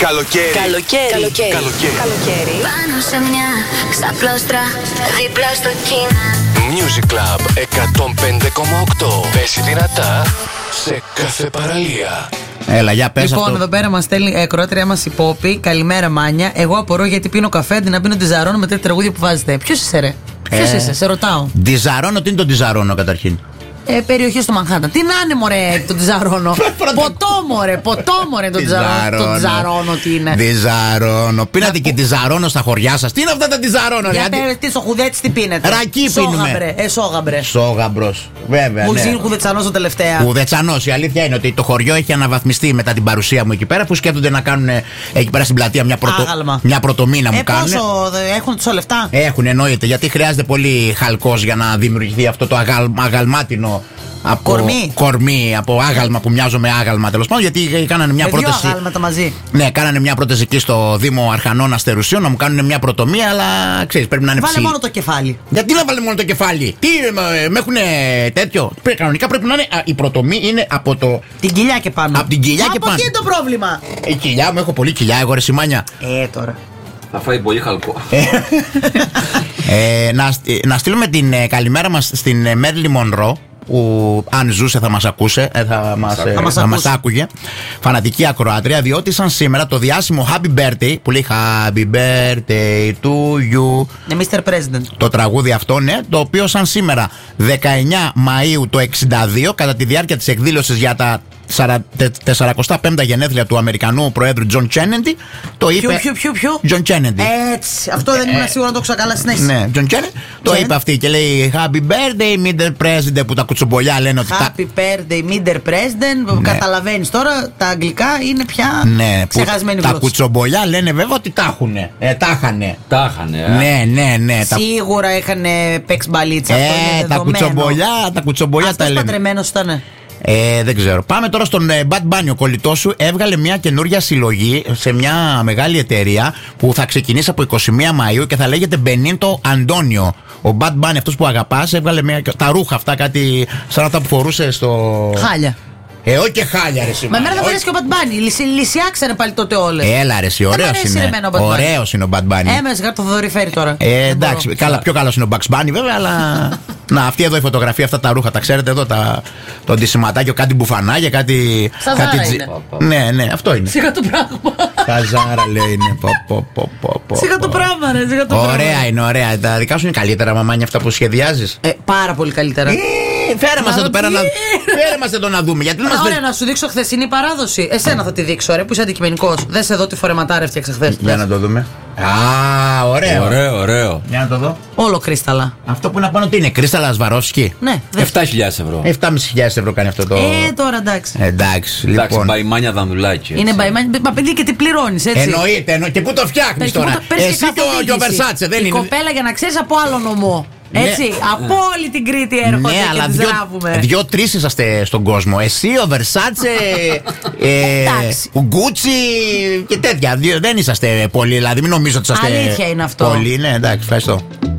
Καλοκαίρι. Πάνω σε μια ξαπλώστρα δίπλα στο κίνα. Music Club 105,8. Πέσει δυνατά σε κάθε παραλία. Έλα, για πες Λοιπόν, αυτό. εδώ πέρα μας στέλνει ακροάτριά μας η Πόπη. Καλημέρα, Μάνια. Εγώ απορώ γιατί πίνω καφέ αντί να πίνω τιζαρόνο με τέτοια τραγούδια που βάζετε. Ποιος είσαι, ρε? Ποιος είσαι, σε ρωτάω. Τιζαρόνο, τι είναι το τιζαρόνο καταρχήν? Περιοχή στο Μανχάταν. Τι να είναι, μωρέ, το τιζαρόνο. Ποτό, μωρέ, το τιζαρόνο, τι είναι. Τιζαρόνο. Πίνατε και τιζαρόνο στα χωριά σας. Τι είναι αυτά τα τιζαρόνο, Για τι στο χουδέτσι τι πίνετε? Ρακί πίνουμε. Σόγαμπρε. Σόγαμπρος. Βέβαια. Μου Ναι. γίνει χουδετσανός τελευταία. Χουδετσανός. Η αλήθεια είναι ότι το χωριό έχει αναβαθμιστεί μετά την παρουσία μου εκεί πέρα, που σκέφτονται να κάνουν εκεί πέρα στην πλατεία μια πρωτομήνα μου κάνουν. Πόσο έχουν τόσα λεφτά? Έχουν, εννοείται, γιατί χρειάζεται πολύ χαλκός για να δημιουργηθεί αυτό το αγαλμάτινο. Κορμί, από άγαλμα που μοιάζω με άγαλμα, τέλος πάντων. Γιατί κάνανε μια πρόταση. Δύο αγάλματα μαζί. Ναι, κάνανε μια πρόταση εκεί στο Δήμο Αρχανών Αστερουσίων να μου κάνουν μια πρωτομία, αλλά ξέρεις, πρέπει να είναι Βάλε μόνο το κεφάλι. Γιατί να βάλε μόνο το κεφάλι? Τι, με έχουν τέτοιο? Κανονικά πρέπει να είναι. Η πρωτομή είναι από το. Την κοιλιά και πάνω. Από την κοιλιά και πάνω. Από εκεί είναι το πρόβλημα. Η κοιλιά μου, έχω πολύ κοιλιά, εγώ ρε Σιμάνια. Τώρα. Θα φάει πολύ χαλκό. Να στείλουμε την καλημέρα μας στην Μέρλι Μονρό, που αν ζούσε θα μας ακούσε, θα μας άκουγε. Φανατική ακροάτρια, διότι σαν σήμερα το διάσημο Happy Birthday, που λέει Happy Birthday to you, Mr. President, το τραγούδι αυτό, ναι, το οποίο σαν σήμερα 19 Μαΐου το 62, κατά τη διάρκεια της εκδήλωσης για τα 45 γενέθλια του Αμερικανού Προέδρου Τζον Κένεντι, το είπε. Ποιο? Τζον Κένεντι. Έτσι, αυτό δεν ήμουν σίγουρο να το ξακαλά συνέχεια. Ναι, Τζον Κένεντι. Το είπε αυτή και λέει Happy Birthday, Mr. President, που τα κουτσομπολιά λένε ότι. Happy Birthday, Mr. President. Καταλαβαίνεις τώρα, τα αγγλικά είναι πια ξεχασμένη γλώσσα. Τα κουτσομπολιά λένε βέβαια ότι τα έχουνε. Τα είχανε. Ναι. Σίγουρα είχαν παίξει μπαλίτσα. Τα κουτσομπολιά τα λένε. Αυτός παντρεμένος ήταν. Δεν ξέρω. Πάμε τώρα στον Bad Bunny. Ο κολλητός σου έβγαλε μια καινούργια συλλογή σε μια μεγάλη εταιρεία που θα ξεκινήσει από 21 Μαΐου και θα λέγεται Benito Antonio. Ο Bad Bunny, αυτός που αγαπάς, έβγαλε τα ρούχα αυτά, κάτι σαν αυτά που φορούσε στο. Χάλια. Όχι και χάλια, ρε Σιμάνια. Μα εμένα θα μου αρέσει και ο Bad Bunny. Λυσιάξανε πάλι τότε όλες. Έλα, ρε, ωραίος είναι ο Bad Bunny. Έμεσαι το δορυφέρι τώρα. Εντάξει, πιο καλός είναι ο Bugs Bunny βέβαια, αλλά. Να, αυτή εδώ η φωτογραφία, αυτά τα ρούχα, τα ξέρετε εδώ, το αντισηματάκιο, κάτι μπουφανάκια, κάτι. Σαζάρα είναι. Ναι, αυτό είναι. Σιγά το πράγμα. Σαζάρα λέει είναι. Σιγά το πράγμα, ρε. Ωραία είναι, ωραία. Τα δικά σου είναι καλύτερα, μαμάνια, αυτά που σχεδιάζεις. Πάρα πολύ καλύτερα. Φέρε μας εδώ πέρα να δούμε. Γιατί ωραία, να σου δείξω χθεσινή παράδοση. Εσένα θα τη δείξω, ρε, που είσαι αντικειμενικός. Δες εδώ τι φορεματάρα έφτιαξα χθες. Για να το δούμε. Ωραίο. Για να το δω. Όλο κρίσταλα. Αυτό που είναι πάνω τι είναι, κρίσταλα Σβαρόφσκι. Ναι. 7.000 ευρώ. 7.500 ευρώ κάνει αυτό το. Τώρα εντάξει. Εντάξει, λοιπόν. Μπαϊμάνια δανδουλάκι. Είναι μπαϊμάνια. Μα παιδί και τι πληρώνεις, έτσι. Εννοείται. Και πού το φτιάχνεις τώρα? Εσύ και ο Βερσάτσε δεν είναι. Η κοπέλα, για να ξέρεις, από άλλο νομό. Έτσι, από όλη την Κρήτη έρχονται και τις ράβουμε. Δυο-τρεις είσαστε στον κόσμο. Εσύ, ο Βερσάτσε, ο Γκούτσι και τέτοια. Δεν είσαστε πολλοί, δηλαδή μην νομίζω ότι είσαστε. Αλήθεια είναι αυτό. Πολλοί, ναι, εντάξει, ευχαριστώ.